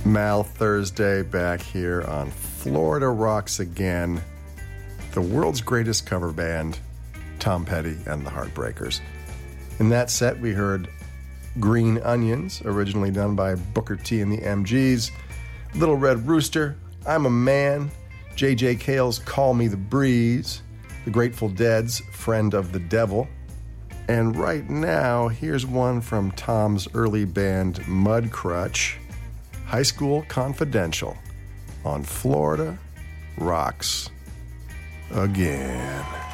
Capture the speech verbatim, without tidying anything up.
Mal Thursday back here on Florida Rocks Again. The world's greatest cover band, Tom Petty and the Heartbreakers. In that set, we heard Green Onions, originally done by Booker T and the M Gs, Little Red Rooster, I'm a Man, J J Cale's Call Me the Breeze, The Grateful Dead's Friend of the Devil, and right now, here's one from Tom's early band Mudcrutch, High School Confidential, on Florida Rocks Again.